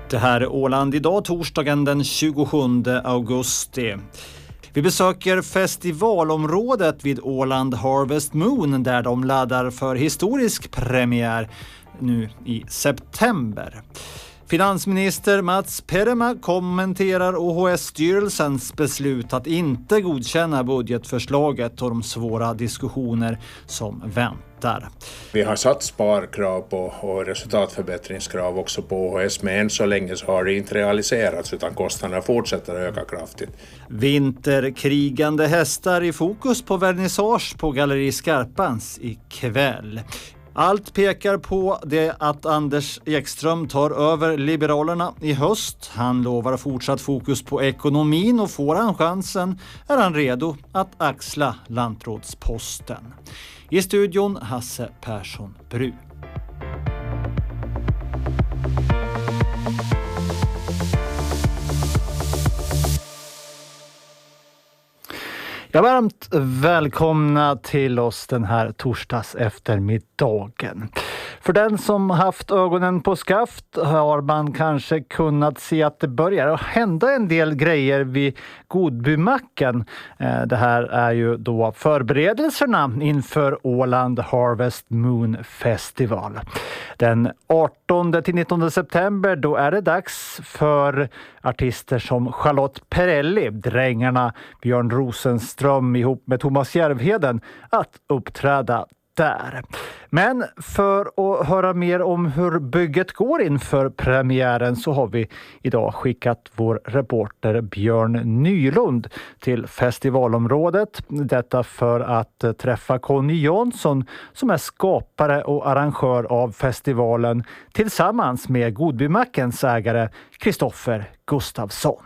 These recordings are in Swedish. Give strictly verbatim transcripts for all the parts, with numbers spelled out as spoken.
Det här är Åland idag, torsdagen den tjugosjunde augusti. Vi besöker festivalområdet vid Åland Harvest Moon där de laddar för historisk premiär nu i september. Finansminister Mats Perema kommenterar O H S-styrelsens beslut att inte godkänna budgetförslaget och de svåra diskussioner som väntar. Vi har satt sparkrav på och resultatförbättringskrav också på O H S, men än så länge så har det inte realiserats utan kostnaderna fortsätter att öka kraftigt. Vinterkrigande hästar i fokus på vernissage på Galleri Skarpans ikväll. Allt pekar på det att Anders Ekström tar över Liberalerna i höst. Han lovar fortsatt fokus på ekonomin och får han chansen är han redo att axla lantrådsposten. I studion Hasse Persson Bru. Ja, varmt välkomna till oss den här torsdags eftermiddagen. För den som haft ögonen på skaft har man kanske kunnat se att det börjar hända en del grejer vid Godbymacken. Det här är ju då förberedelserna inför Åland Harvest Moon Festival. Den artonde till nittonde september då är det dags för artister som Charlotte Perrelli, Drängarna, Björn Rosenström ihop med Thomas Järvheden att uppträda där. Men för att höra mer om hur bygget går inför premiären så har vi idag skickat vår reporter Björn Nylund till festivalområdet. Detta för att träffa Conny Jonsson som är skapare och arrangör av festivalen tillsammans med Godbymackens ägare Kristoffer Gustafsson.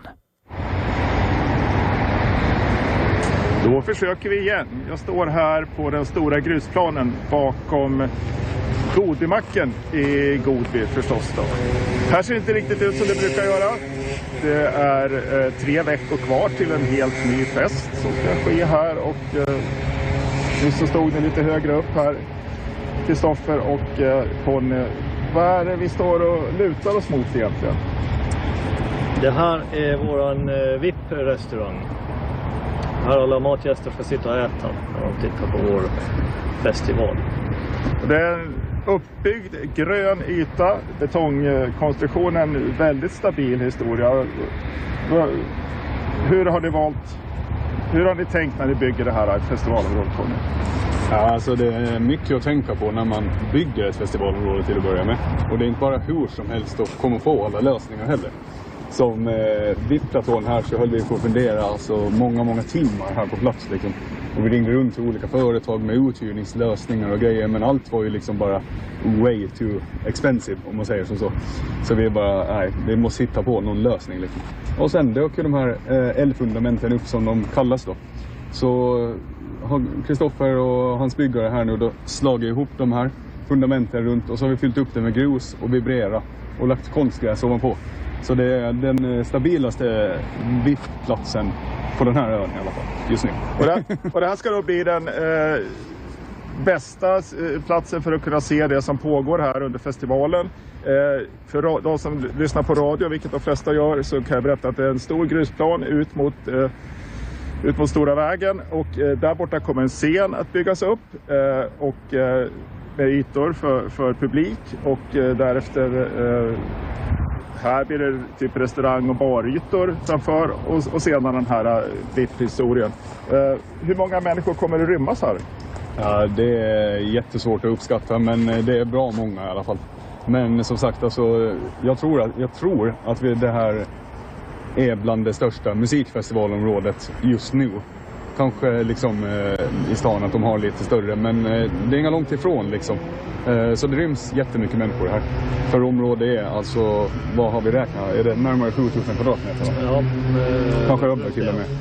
Då försöker vi igen. Jag står här på den stora grusplanen bakom Godbymacken i Godby förstås då. Här ser det inte riktigt ut som det brukar göra. Det är eh, tre veckor kvar till en helt ny fest som ska ske här och eh, nu så stod det lite högre upp här. Kristoffer och eh, Conny. Vad är det vi står och lutar oss mot egentligen? Det här är våran eh, V I P-restaurang. Här alla matgäster får sitta och äta och titta på vår festival. Det är en uppbyggd grön yta, betongkonstruktionen, väldigt stabil historia. Hur har ni valt, hur har ni tänkt när ni bygger det här festivalområdet? Ja, alltså det är mycket att tänka på när man bygger ett festivalområde till att börja med. Och det är inte bara hur som helst att komma få alla lösningar heller. Som eh, V I P-platån här så höll vi på att fundera alltså många, många timmar här på plats liksom. Och vi ringde runt till olika företag med uthyrningslösningar och grejer. Men allt var ju liksom bara way too expensive om man säger som så. Så vi bara, nej, vi måste hitta på någon lösning liksom. Och sen dök ju de här eh, L-fundamenten upp som de kallas då. Så har Kristoffer och hans byggare här nu då slagit ihop de här fundamenten runt. Och så har vi fyllt upp det med grus och vibrera och lagt konstgräs ovanpå. Så det är den stabilaste V I P-platsen på den här ön i alla fall, just nu. Och det, och det här ska då bli den eh, bästa eh, platsen för att kunna se det som pågår här under festivalen. Eh, för de som lyssnar på radio, vilket de flesta gör, så kan jag berätta att det är en stor grusplan ut mot, eh, ut mot Stora vägen. Och eh, där borta kommer en scen att byggas upp eh, och eh, med ytor för, för publik. Och eh, därefter... Eh, Här blir det typ restaurang- och barytor framför och, och sedan den här V I P-historien. Uh, hur många människor kommer det rymmas här? Ja, det är jättesvårt att uppskatta men det är bra många i alla fall. Men som sagt, alltså, jag tror att, jag tror att vi, det här är bland det största musikfestivalområdet just nu. Kanske liksom eh, i stan att de har lite större, men eh, det är inga långt ifrån liksom. Eh, så det ryms jättemycket människor här. För området är alltså, vad har vi räknat? Är det närmare sjutusen kvadratmeter? Va? Ja. Eh, Kanske över till och med.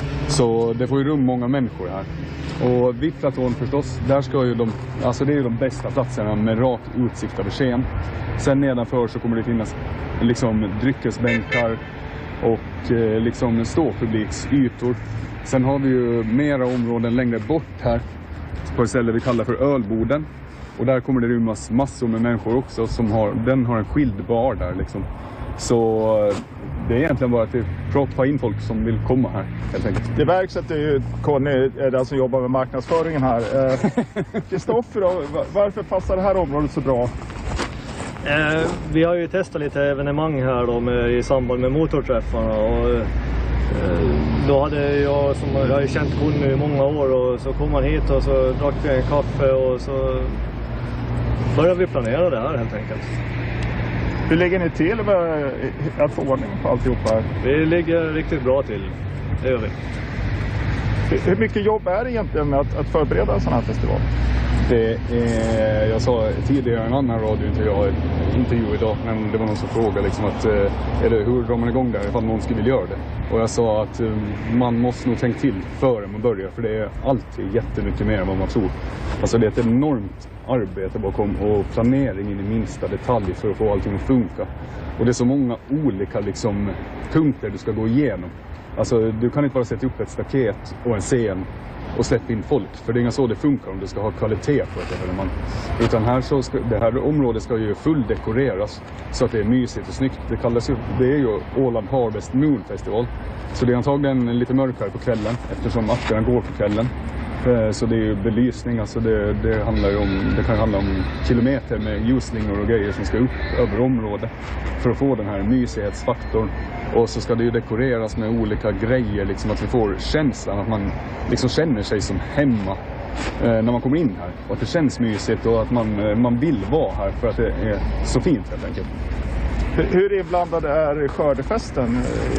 Så det får ju rum många människor här. Och V I P-platån förstås, där ska ju de, alltså det är ju de bästa platserna med rak utsikt över scen. Sen nedanför så kommer det finnas liksom dryckesbänkar och eh, liksom ståpubliksytor. Sen har vi ju mera områden längre bort här på ett ställe vi kallar för Ölboden. Och där kommer det rymmas massor med människor också som har, den har en skild bar där liksom. Så det är egentligen bara att vi pratar in folk som vill komma här, helt enkelt. Det verks att det är Conny är den som jobbar med marknadsföringen här. Kristoffer, eh, varför passar det här området så bra? Eh, vi har ju testat lite evenemang här då med, i samband med motorträffarna. Och, eh, då hade jag, som jag har ju känt Conny i många år, och så kom han hit och så drack vi en kaffe och så började vi planera det här helt enkelt. Hur ligger ni till med att få ordning på alltihop här? Vi ligger riktigt bra till, det gör vi. Hur mycket jobb är det egentligen med att, att förbereda en sån här festival? Det är, jag sa tidigare en annan radiointervju intervju idag, men det var någon som frågade liksom att, är det, hur drar man igång där ifall någon skulle vilja göra det? Och jag sa att man måste nog tänka till före man börjar, för det är alltid jättemycket mer än vad man tror. Alltså det är ett enormt arbete bakom och planering in i minsta detalj för att få allting att funka. Och det är så många olika liksom, punkter du ska gå igenom. Alltså du kan inte bara sätta upp ett staket och en scen och släppa in folk, för det är inga så det funkar om du ska ha kvalitet på ett evenemang. Utan här så ska, det här området ska ju fulldekoreras så att det är mysigt och snyggt. Det kallas ju, det är ju Åland Harvest Moon Festival. Så det är antagligen lite mörkare på kvällen eftersom akterna går på kvällen. Så det är ju belysning, alltså det, det handlar ju om, det kan handla om kilometer med ljusslingor och grejer som ska upp över området för att få den här mysighetsfaktorn. Och så ska det ju dekoreras med olika grejer, liksom att vi får känslan att man liksom känner sig som hemma eh, när man kommer in här. Och att det känns mysigt och att man, eh, man vill vara här för att det är så fint helt enkelt. Hur, hur inblandad är skördefesten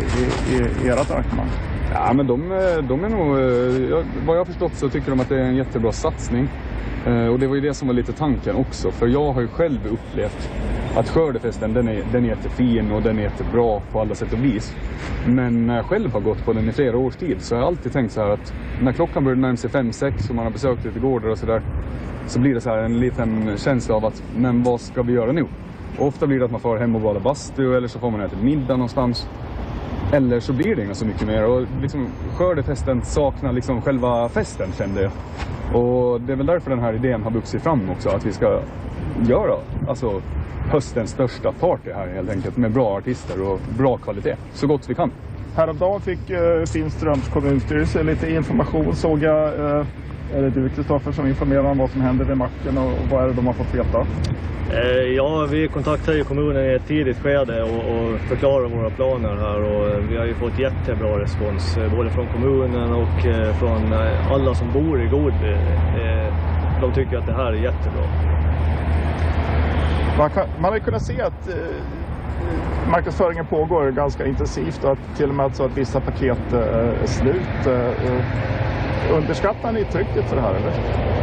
i, i, i ert arrangemang? Ja, men de, de är nog, jag, vad jag har förstått så tycker de att det är en jättebra satsning. Eh, och det var ju det som var lite tanken också. För jag har ju själv upplevt att skördefesten den är, den är jättefin och den är jättebra på alla sätt och vis. Men när jag själv har gått på den i flera års tid så har jag alltid tänkt så här att när klockan börjar närma sig fem sex och man har besökt lite gårdar och sådär, så blir det så här en liten känsla av att men vad ska vi göra nu? Och ofta blir det att man får hem och bada bastu eller så får man äta middag någonstans. Eller så blir det inte så mycket mer. Och liksom, skördefesten saknar liksom själva festen, kände jag. Och det är väl därför den här idén har vuxit fram också. Att vi ska göra alltså, höstens största party här helt enkelt. Med bra artister och bra kvalitet. Så gott vi kan. Häromdagen fick uh, Finströms kommunstyrelse lite information, såg jag. Uh, är det du, Kristoffer, som informerar om vad som händer vid macken och, och vad är det de har fått veta? Ja, vi kontaktade ju kommunen i ett tidigt skede och, och förklarade våra planer här, och vi har ju fått jättebra respons både från kommunen och från alla som bor i Godby. De tycker att det här är jättebra. Man, kan, man har ju kunnat se att eh, marknadsföringen pågår ganska intensivt och att till och med så att vissa paket eh, är slut. Eh, underskattar ni trycket för det här, eller?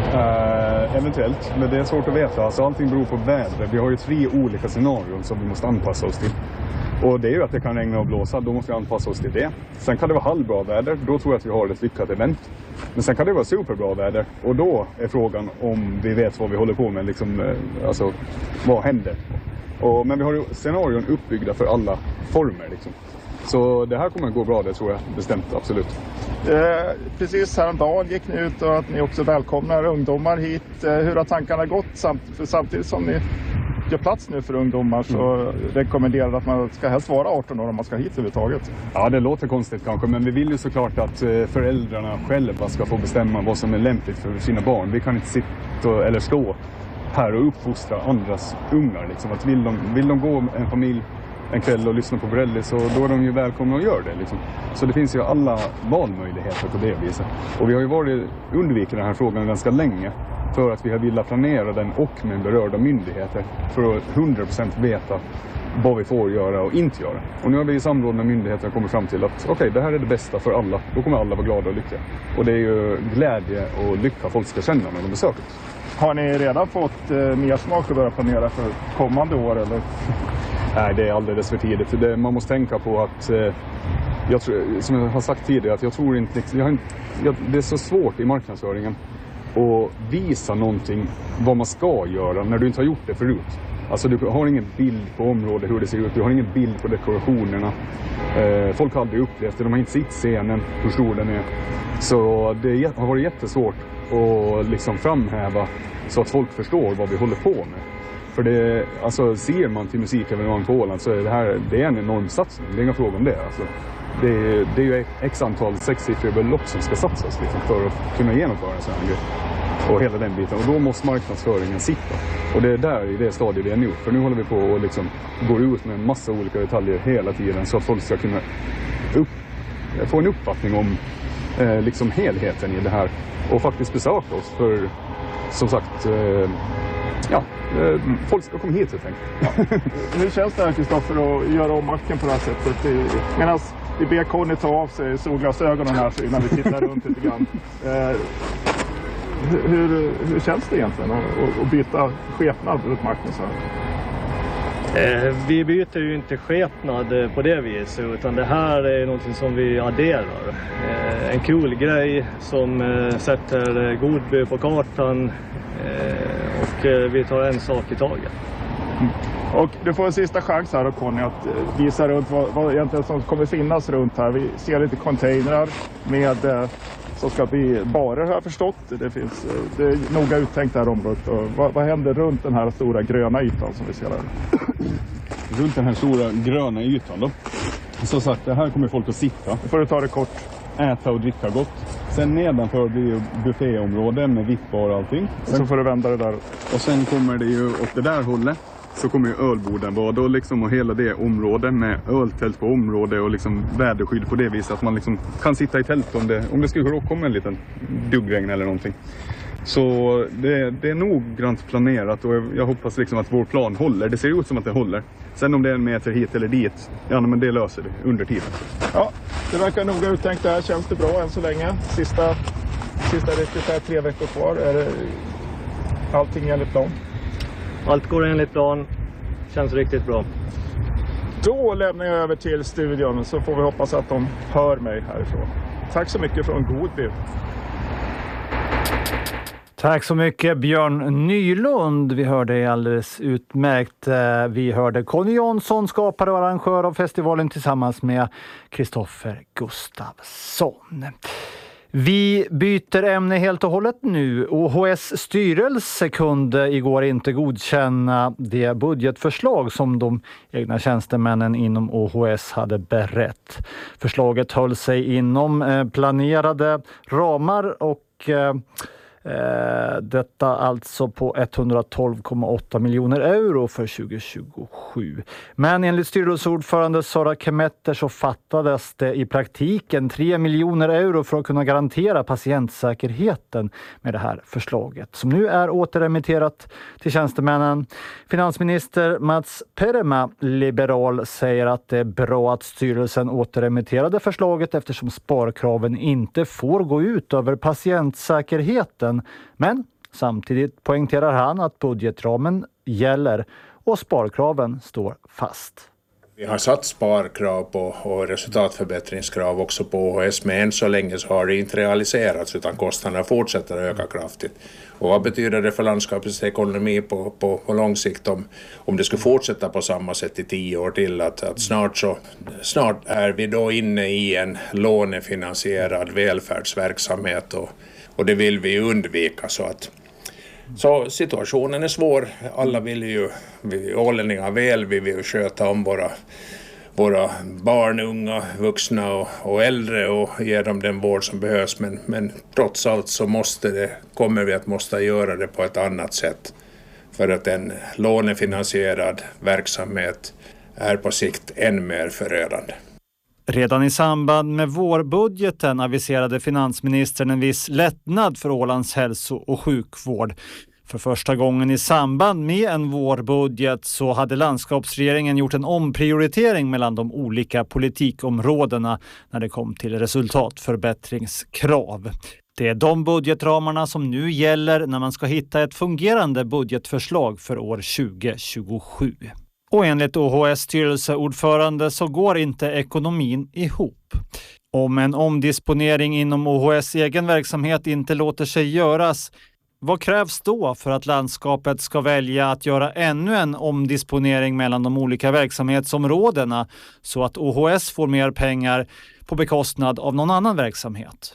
Uh, eventuellt, men det är svårt att veta. Alltså, allting beror på väder. Vi har ju tre olika scenarion som vi måste anpassa oss till. Och det är ju att det kan regna och blåsa, då måste vi anpassa oss till det. Sen kan det vara halvbra väder, då tror jag att vi har ett lyckat event. Men sen kan det vara superbra väder, och då är frågan om vi vet vad vi håller på med, liksom, alltså vad händer. Och, men vi har ju scenarion uppbyggda för alla former liksom. Så det här kommer att gå bra, det tror jag bestämt, absolut. Eh, precis häromdagen gick ni ut och att ni också välkomnar ungdomar hit. Eh, hur har tankarna gått? Samt, för samtidigt som ni gör plats nu för ungdomar så mm. rekommenderar att man ska helst vara arton år om man ska hit överhuvudtaget. Ja, det låter konstigt kanske, men vi vill ju såklart att föräldrarna själva ska få bestämma vad som är lämpligt för sina barn. Vi kan inte sitta eller stå här och uppfostra andras ungar. Liksom. Att vill, de, vill de gå en familj en kväll och lyssna på Borelli, så då är de ju välkomna att göra det. Liksom. Så det finns ju alla valmöjligheter på det viset. Och vi har ju varit undvikit den här frågan ganska länge för att vi har velat planera den och med berörda myndigheter för att hundra procent veta vad vi får göra och inte göra. Och nu har vi i samråd med myndigheterna kommit fram till att okej, okay, det här är det bästa för alla. Då kommer alla vara glada och lyckliga. Och det är ju glädje och lycka folk ska känna när de besöker oss. Har ni redan fått eh, mer smak att börja planera för kommande år, eller? Nej, det är alldeles för tidigt. Det, man måste tänka på att, eh, jag tror, som jag har sagt tidigare, att jag tror inte, jag har inte jag, det är så svårt i marknadsföringen att visa någonting, vad man ska göra när du inte har gjort det förut. Alltså du har ingen bild på området, hur det ser ut, du har ingen bild på dekorationerna. Eh, folk har aldrig upplevt det, de har inte sett scenen, hur stor den är. Så det har varit jättesvårt att liksom framhäva så att folk förstår vad vi håller på med. För det, alltså, ser man till musikevenemang på Åland så är det här det är en enorm satsning. Det är inga frågor om det. Alltså, det, är, det är ju x antal sexsiffriga belopp som ska satsas liksom, för att kunna genomföra en sån här grej. Och hela den biten. Och då måste marknadsföringen sitta. Och det är där i det stadiet vi är nu. För nu håller vi på och liksom går ut med en massa olika detaljer hela tiden. Så att folk ska kunna upp, få en uppfattning om eh, liksom helheten i det här. Och faktiskt besöka oss. För som sagt, eh, ja, eh, folk ska komma hit helt enkelt. Hur känns det här, Kristoffer, att göra om macken på det här sättet? Medan vi ber Conny ta av sig solglasögonen här så innan vi tittar runt lite grann. Eh, Hur, hur känns det egentligen att, att byta skepnad runt marknaden så här? Eh, vi byter ju inte skepnad på det viset, utan det här är någonting som vi adderar. Eh, en cool grej som eh, sätter Godby på kartan eh, och eh, vi tar en sak i taget. Mm. Och du får en sista chans här då, Conny, att visa runt vad, vad egentligen som kommer finnas runt här. Vi ser lite containrar med eh, som ska bli barer, har jag förstått. Det, finns, det är noga uttänkt det här området. Och vad, vad händer runt den här stora gröna ytan som vi ser här? Runt den här stora gröna ytan då. Så sagt, det här kommer folk att sitta. Nu får du ta det kort. Äta och dricka gott. Sen nedanför blir det bufféområden med vippbar och allting. Sen, så får du vända det där. Och sen kommer det ju åt det där hållet. Så kommer ju ölborden vara då liksom, och hela det området med öltält på området och liksom väderskydd på det viset att man liksom kan sitta i tält om det, om det skulle komma en liten duggregn eller någonting. Så det, det är noggrant planerat och jag, jag hoppas liksom att vår plan håller. Det ser ut som att det håller. Sen om det är en meter hit eller dit, ja men det löser det under tiden. Ja, det verkar noga uttänkt det här. Känns det bra än så länge? Sista, sista riktigt här, tre veckor kvar. Är det allting enligt plan? Allt går enligt plan. Känns riktigt bra. Då lämnar jag över till studion så får vi hoppas att de hör mig härifrån. Tack så mycket från Godby. Tack så mycket Björn Nylund. Vi hörde alldeles utmärkt. Vi hörde Conny Jonsson, skapare och arrangör av festivalen tillsammans med Kristoffer Gustafsson. Vi byter ämne helt och hållet nu. O H S styrelse kunde igår inte godkänna det budgetförslag som de egna tjänstemännen inom O H S hade berett. Förslaget höll sig inom planerade ramar och Eh, detta alltså på etthundratolv komma åtta miljoner euro för tjugo tjugosju. Men enligt styrelseordförande Sara Kemetter så fattades det i praktiken tre miljoner euro för att kunna garantera patientsäkerheten med det här förslaget som nu är återremitterat till tjänstemännen. Finansminister Mats Perema, liberal, säger att det är bra att styrelsen återremitterade förslaget eftersom sparkraven inte får gå ut över patientsäkerheten. Men samtidigt poängterar han att budgetramen gäller och sparkraven står fast. Vi har satt sparkrav på och resultatförbättringskrav också på O H S, men än så länge så har det inte realiserats utan kostnaderna fortsätter att öka kraftigt. Och vad betyder det för landskapets ekonomi på, på, på lång sikt om, om det skulle fortsätta på samma sätt i tio år till? Att, att snart, så, snart är vi då inne i en lånefinansierad välfärdsverksamhet och, och det vill vi undvika. Så att Så situationen är svår. Alla vill ju, vi ålänningar väl, vi vill sköta om våra, våra barn, unga, vuxna och, och äldre och ge dem den vård som behövs. Men, men trots allt så måste det, kommer vi att måste göra det på ett annat sätt. För att en lånefinansierad verksamhet är på sikt än mer förödande. Redan i samband med vårbudgeten aviserade finansministern en viss lättnad för Ålands hälso- och sjukvård. För första gången i samband med en vårbudget så hade landskapsregeringen gjort en omprioritering mellan de olika politikområdena när det kom till resultatförbättringskrav. Det är de budgetramarna som nu gäller när man ska hitta ett fungerande budgetförslag för år tjugo tjugosju. Och enligt O H S styrelseordförande så går inte ekonomin ihop. Om en omdisponering inom O H S egen verksamhet inte låter sig göras, vad krävs då för att landskapet ska välja att göra ännu en omdisponering mellan de olika verksamhetsområdena så att O H S får mer pengar på bekostnad av någon annan verksamhet?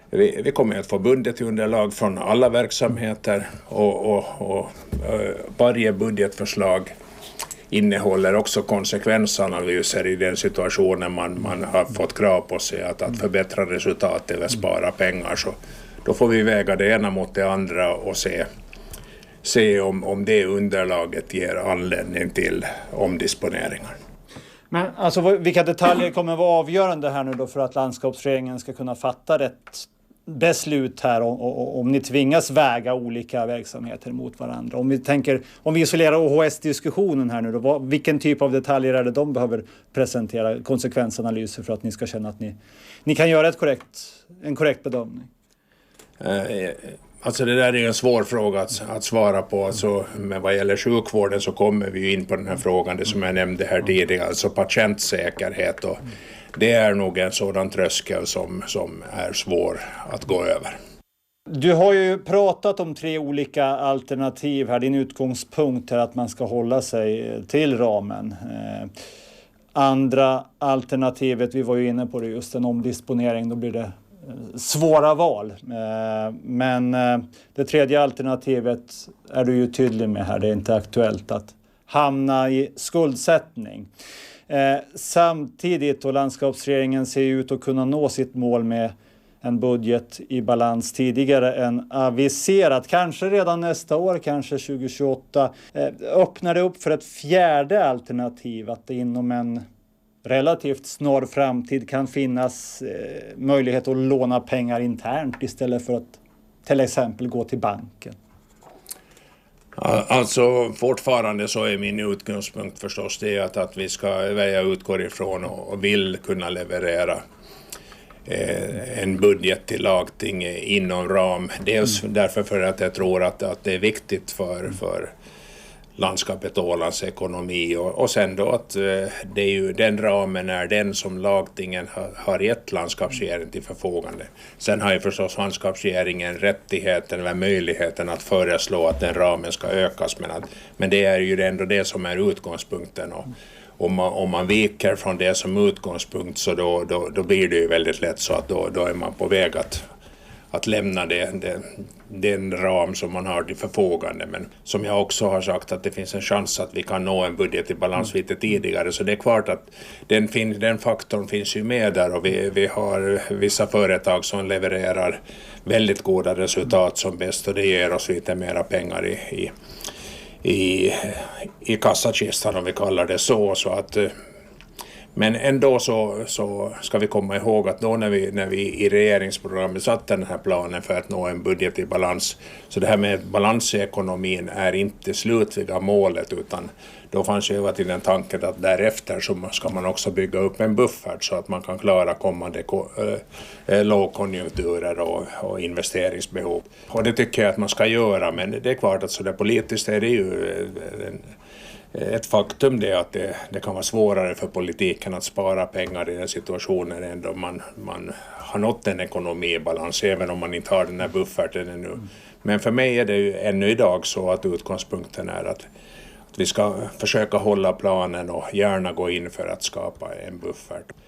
Vi, vi kommer att få budgetunderlag från alla verksamheter och, och, och uh, varje budgetförslag innehåller också konsekvensanalyser i den situationen man, man har fått krav på sig att, att förbättra resultat eller spara pengar. Så då får vi väga det ena mot det andra och se, se om, om det underlaget ger anledning till omdisponeringar. Men alltså, vilka detaljer kommer att vara avgörande här nu då för att landskapsregeringen ska kunna fatta rätt beslut här om, om ni tvingas väga olika verksamheter mot varandra? Om vi tänker, om vi isolerar O H S-diskussionen här nu då, vad, vilken typ av detaljer är det de behöver presentera, konsekvensanalyser för att ni ska känna att ni, ni kan göra ett korrekt, en korrekt bedömning? Eh, alltså det där är en svår fråga att, att svara på. Alltså, men vad gäller sjukvården så kommer vi in på den här frågan, det som jag nämnde här tidigare, alltså patientsäkerhet, och det är nog en sådan tröskel som, som är svår att gå över. Du har ju pratat om tre olika alternativ här. Din utgångspunkt är att man ska hålla sig till ramen. Eh, andra alternativet, vi var ju inne på det, just en omdisponering, då blir det svåra val. Eh, men eh, det tredje alternativet är du ju tydlig med här. Det är inte aktuellt att hamna i skuldsättning. Eh, samtidigt, och landskapsregeringen ser ut att kunna nå sitt mål med en budget i balans tidigare än aviserat. Kanske redan nästa år, kanske tjugo tjugoåtta. Eh, öppnar det upp för ett fjärde alternativ, att det inom en relativt snar framtid kan finnas eh, möjlighet att låna pengar internt istället för att till exempel gå till banken? Alltså fortfarande så är min utgångspunkt förstås det att, att vi ska, jag utgår ifrån och, och vill kunna leverera eh, en budget till lagting inom ram. Dels mm. därför för att jag tror att, att det är viktigt för, för landskapet Ålands ekonomi, och, och sen då att eh, det är ju den ramen är den som lagtingen har, har gett landskapsregeringen till förfogande. Sen har ju förstås landskapsregeringen rättigheten eller möjligheten att föreslå att den ramen ska ökas, men, att, men det är ju ändå det som är utgångspunkten, och om man, om man viker från det som utgångspunkt så då, då, då blir det ju väldigt lätt så att då, då är man på väg att att lämna det, det, den ram som man har till förfogande. Men som jag också har sagt, att det finns en chans att vi kan nå en budget i balans lite tidigare. Så det är klart att den, fin, den faktorn finns ju med där, och vi, vi har vissa företag som levererar väldigt goda resultat som bäst, och det ger oss lite mera pengar i, i, i, i kassakistan, om vi kallar det så. så att Men ändå så, så ska vi komma ihåg att då när vi, när vi i regeringsprogrammet satte den här planen för att nå en budget i balans, så det här med balans i ekonomin är inte slutliga målet, utan då fanns ju hela tiden tanken att därefter så ska man också bygga upp en buffert så att man kan klara kommande äh, lågkonjunkturer och, och investeringsbehov. Och det tycker jag att man ska göra, men det är klart att så där politiskt är det ju en, ett faktum det att det, det kan vara svårare för politiken att spara pengar i den situationen än då man, man har nått en ekonomi i balans, även om man inte har den här bufferten ännu. Men för mig är det ju ännu idag så att utgångspunkten är att, att vi ska försöka hålla planen och gärna gå in för att skapa en buffert.